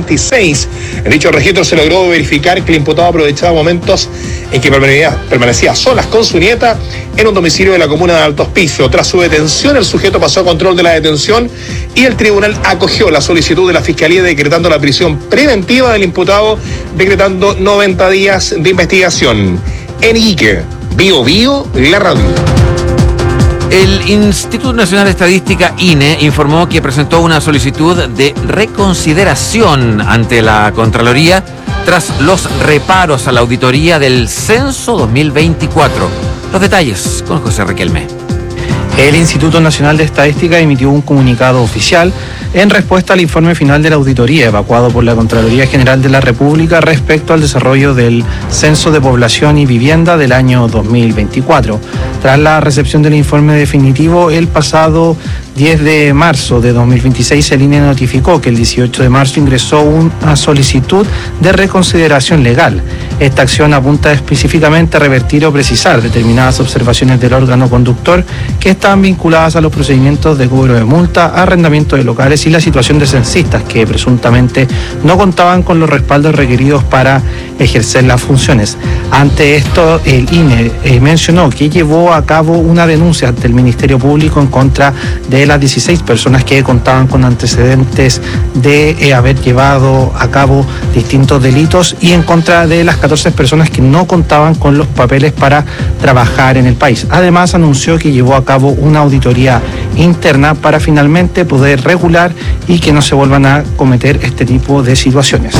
2026. En dicho registro se logró verificar que el imputado aprovechaba momentos en que permanecía a solas con su nieta en un domicilio de la comuna de Alto Hospicio. Tras su detención, el sujeto pasó a control de la detención y el tribunal acogió la solicitud de la Fiscalía decretando la prisión preventiva del imputado, decretando 90 días de investigación. En Iquique, Bio Bio, la radio. El Instituto Nacional de Estadística, INE, informó que presentó una solicitud de reconsideración ante la Contraloría tras los reparos a la auditoría del Censo 2024. Los detalles con José Riquelme. El Instituto Nacional de Estadística emitió un comunicado oficial en respuesta al informe final de la auditoría evacuado por la Contraloría General de la República respecto al desarrollo del Censo de Población y Vivienda del año 2024. Tras la recepción del informe definitivo, el pasado 10 de marzo de 2026, el INE notificó que el 18 de marzo ingresó una solicitud de reconsideración legal. Esta acción apunta específicamente a revertir o precisar determinadas observaciones del órgano conductor que están vinculadas a los procedimientos de cobro de multa, arrendamiento de locales y la situación de censistas que presuntamente no contaban con los respaldos requeridos para ejercer las funciones. Ante esto, el INE mencionó que llevó a cabo una denuncia ante el Ministerio Público en contra de las 16 personas que contaban con antecedentes de haber llevado a cabo distintos delitos y en contra de las 14 personas que no contaban con los papeles para trabajar en el país. Además, anunció que llevó a cabo una auditoría interna para finalmente poder regular y que no se vuelvan a cometer este tipo de situaciones.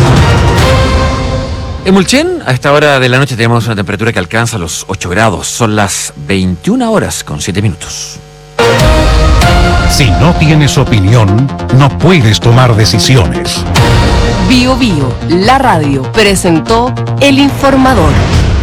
En Mulchen, a esta hora de la noche tenemos una temperatura que alcanza los 8 grados. Son las 21 horas con 7 minutos. Si no tienes opinión, no puedes tomar decisiones. Bio Bio, la radio, presentó El Informador.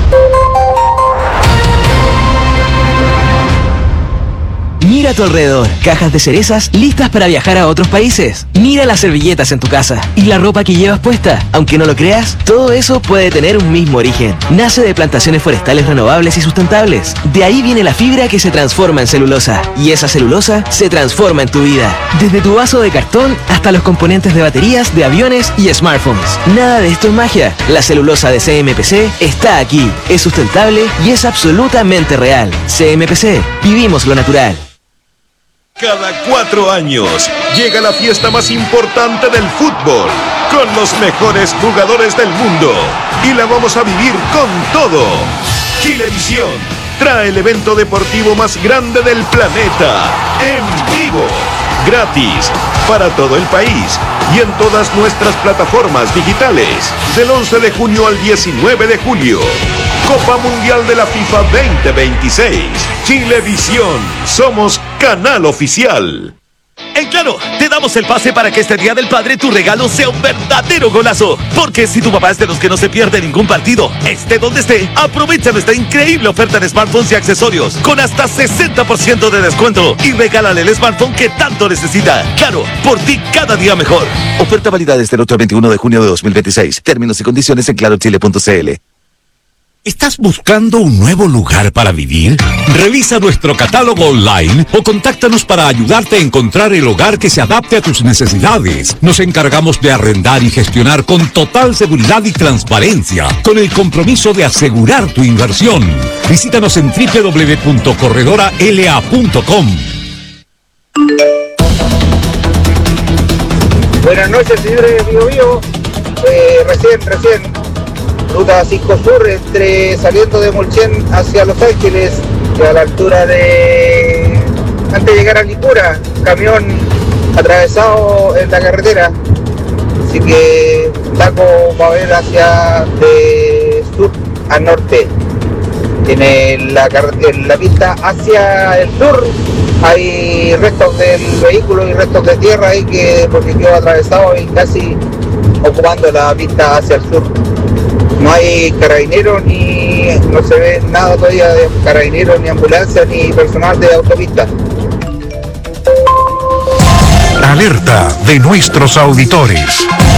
Mira a tu alrededor, cajas de cerezas listas para viajar a otros países. Mira las servilletas en tu casa y la ropa que llevas puesta. Aunque no lo creas, todo eso puede tener un mismo origen. Nace de plantaciones forestales renovables y sustentables. De ahí viene la fibra que se transforma en celulosa. Y esa celulosa se transforma en tu vida. Desde tu vaso de cartón hasta los componentes de baterías, de aviones y smartphones. Nada de esto es magia. La celulosa de CMPC está aquí. Es sustentable y es absolutamente real. CMPC, vivimos lo natural. Cada 4 años llega la fiesta más importante del fútbol, con los mejores jugadores del mundo, y la vamos a vivir con todo. Chilevisión trae el evento deportivo más grande del planeta, en vivo, gratis, para todo el país y en todas nuestras plataformas digitales, del 11 de junio al 19 de julio. Copa Mundial de la FIFA 2026. Chilevisión. Somos canal oficial. En Claro, te damos el pase para que este Día del Padre tu regalo sea un verdadero golazo. Porque si tu papá es de los que no se pierde ningún partido, esté donde esté, aprovecha nuestra increíble oferta de smartphones y accesorios con hasta 60% de descuento y regálale el smartphone que tanto necesita. Claro, por ti cada día mejor. Oferta válida desde el 8 al 21 de junio de 2026. Términos y condiciones en clarochile.cl. ¿Estás buscando un nuevo lugar para vivir? Revisa nuestro catálogo online o contáctanos para ayudarte a encontrar el hogar que se adapte a tus necesidades. Nos encargamos de arrendar y gestionar con total seguridad y transparencia, con el compromiso de asegurar tu inversión. Visítanos en www.corredorala.com. Buenas noches, señores de Bio Bio. Recién. Ruta 5 Sur, saliendo de Mulchen hacia Los Ángeles, y a la altura de... Antes de llegar a Licura, camión atravesado en la carretera. Así que Taco va a ver hacia de sur a norte. En la pista hacia el sur hay restos del vehículo y restos de tierra ahí porque quedó atravesado y casi ocupando la pista hacia el sur. No hay carabineros ni no se ve nada todavía de carabineros, ni ambulancia, ni personal de autopista. Alerta de nuestros auditores.